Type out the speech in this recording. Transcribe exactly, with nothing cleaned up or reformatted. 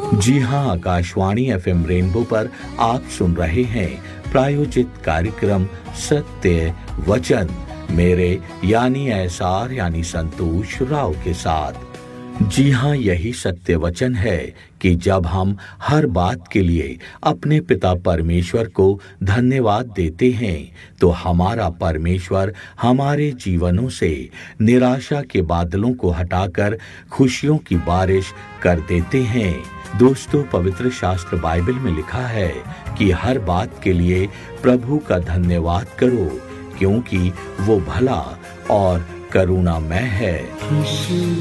जी हाँ, Akashvani FM rainbow पर आप सुन रहे हैं प्रायोजित कार्यक्रम सत्य वचन मेरे यानी एसआर यानी संतोष राव के साथ। जी हाँ, यही सत्य वचन है कि जब हम हर बात के लिए अपने पिता परमेश्वर को धन्यवाद देते हैं तो हमारा परमेश्वर हमारे जीवनों से निराशा के बादलों को हटाकर खुशियों की बारिश कर देते हैं। दोस्तों, पवित्र शास्त्र बाइबल में लिखा है कि हर बात के लिए प्रभु का धन्यवाद करो क्योंकि वो भला और करुणामय है।